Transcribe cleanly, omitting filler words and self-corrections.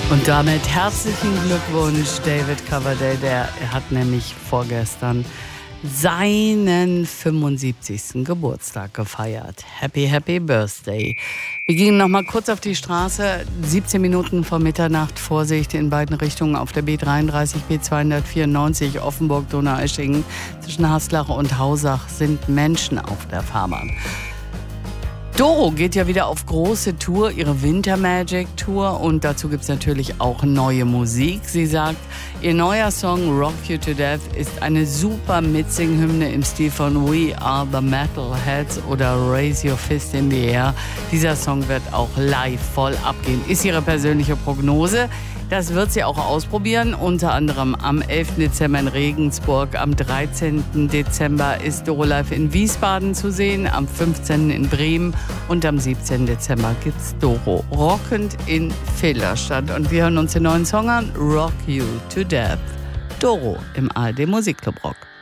Und damit herzlichen Glückwunsch, David Coverdale. Er hat nämlich vorgestern seinen 75. Geburtstag gefeiert. Happy, happy Birthday. Wir gingen noch mal kurz auf die Straße. 17 Minuten vor Mitternacht. Vorsicht in beiden Richtungen auf der B33, B294, Offenburg-Donaueschingen. Zwischen Haslach und Hausach sind Menschen auf der Fahrbahn. Doro geht ja wieder auf große Tour, ihre Winter Magic Tour, und dazu gibt's natürlich auch neue Musik. Sie sagt, ihr neuer Song Rock You to Death ist eine super Mitsing-Hymne im Stil von We Are the Metalheads oder Raise Your Fist in the Air. Dieser Song wird auch live voll abgehen, ist ihre persönliche Prognose. Das wird sie auch ausprobieren, unter anderem am 11. Dezember in Regensburg, am 13. Dezember ist Doro live in Wiesbaden zu sehen, am 15. in Bremen und am 17. Dezember gibt's Doro rockend in Villlerstadt. Und wir hören uns den neuen Song an, Rock You to Death. Doro im ARD Musikclub Rock.